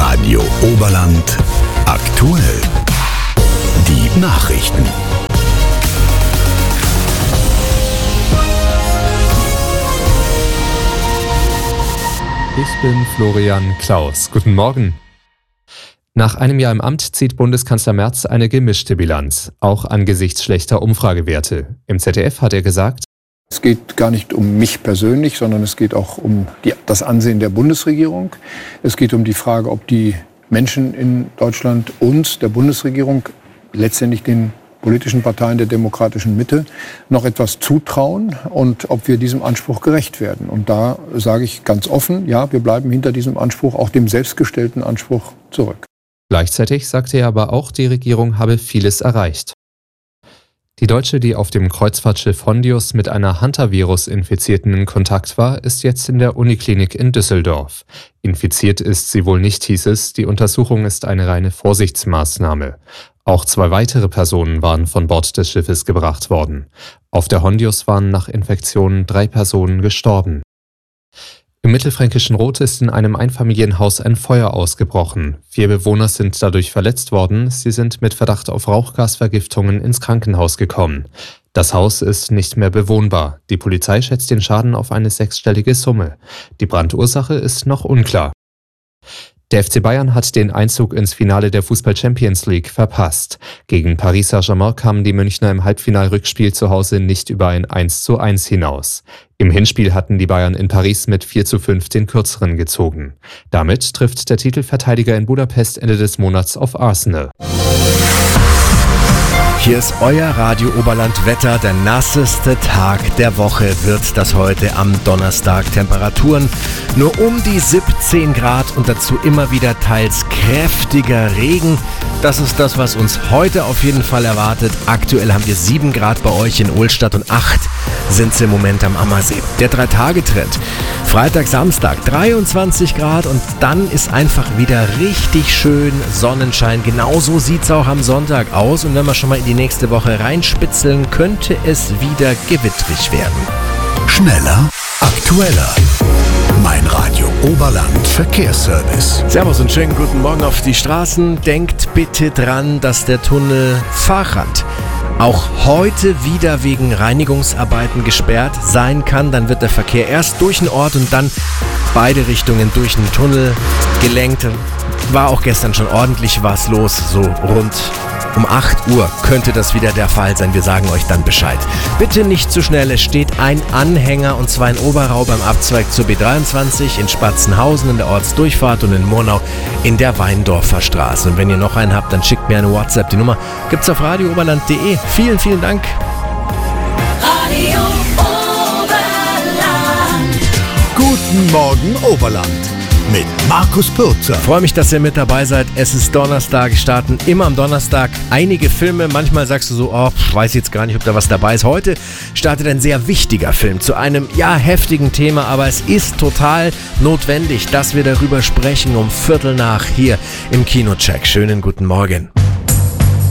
Radio Oberland aktuell. Die Nachrichten. Ich bin Florian Klaus. Guten Morgen. Nach einem Jahr im Amt zieht Bundeskanzler Merz eine gemischte Bilanz, auch angesichts schlechter Umfragewerte. Im ZDF hat er gesagt: Es geht gar nicht um mich persönlich, sondern es geht auch um das Ansehen der Bundesregierung. Es geht um die Frage, ob die Menschen in Deutschland uns, der Bundesregierung, letztendlich den politischen Parteien der demokratischen Mitte noch etwas zutrauen und ob wir diesem Anspruch gerecht werden. Und da sage ich ganz offen, ja, wir bleiben hinter diesem Anspruch, auch dem selbstgestellten Anspruch, zurück. Gleichzeitig sagte er aber auch, die Regierung habe vieles erreicht. Die Deutsche, die auf dem Kreuzfahrtschiff Hondius mit einer Hantavirus-Infizierten in Kontakt war, ist jetzt in der Uniklinik in Düsseldorf. Infiziert ist sie wohl nicht, hieß es. Die Untersuchung ist eine reine Vorsichtsmaßnahme. Auch 2 weitere Personen waren von Bord des Schiffes gebracht worden. Auf der Hondius waren nach Infektionen 3 Personen gestorben. Im mittelfränkischen Roth ist in einem Einfamilienhaus ein Feuer ausgebrochen. 4 Bewohner sind dadurch verletzt worden. Sie sind mit Verdacht auf Rauchgasvergiftungen ins Krankenhaus gekommen. Das Haus ist nicht mehr bewohnbar. Die Polizei schätzt den Schaden auf eine 6-stellige Summe. Die Brandursache ist noch unklar. Der FC Bayern hat den Einzug ins Finale der Fußball-Champions League verpasst. Gegen Paris Saint-Germain kamen die Münchner im Halbfinalrückspiel zu Hause nicht über ein 1:1 hinaus. Im Hinspiel hatten die Bayern in Paris mit 4:5 den Kürzeren gezogen. Damit trifft der Titelverteidiger in Budapest Ende des Monats auf Arsenal. Hier ist euer Radio Oberland Wetter. Der nasseste Tag der Woche wird das heute am Donnerstag. Temperaturen nur um die 17 Grad und dazu immer wieder teils kräftiger Regen. Das ist das, was uns heute auf jeden Fall erwartet. Aktuell haben wir 7 Grad bei euch in Ohlstadt und 8 sind es im Moment am Ammersee. Der 3-Tage-Trend. Freitag, Samstag 23 Grad und dann ist einfach wieder richtig schön Sonnenschein. Genauso sieht es auch am Sonntag aus. Und wenn wir schon mal in die nächste Woche reinspitzeln, könnte es wieder gewittrig werden. Schneller, aktueller. Mein Radio Oberland Verkehrsservice. Servus und schönen guten Morgen auf die Straßen. Denkt bitte dran, dass der Tunnel Fachrand auch heute wieder wegen Reinigungsarbeiten gesperrt sein kann. Dann wird der Verkehr erst durch den Ort und dann beide Richtungen durch den Tunnel gelenkt. War auch gestern schon ordentlich was los, so rund um 8 Uhr könnte das wieder der Fall sein. Wir sagen euch dann Bescheid. Bitte nicht zu schnell, es steht ein Anhänger und zwar in Oberrau beim Abzweig zur B23, in Spatzenhausen in der Ortsdurchfahrt und in Murnau in der Weindorfer Straße. Und wenn ihr noch einen habt, dann schickt mir eine WhatsApp. Die Nummer gibt's auf radiooberland.de. Vielen, vielen Dank. Radio Oberland. Guten Morgen Oberland mit Markus Pürzer. Freue mich, dass ihr mit dabei seid. Es ist Donnerstag, starten immer am Donnerstag einige Filme. Manchmal sagst du so, weiß jetzt gar nicht, ob da was dabei ist. Heute startet ein sehr wichtiger Film zu einem, heftigen Thema, aber es ist total notwendig, dass wir darüber sprechen um 7:15 hier im Kinocheck. Schönen guten Morgen.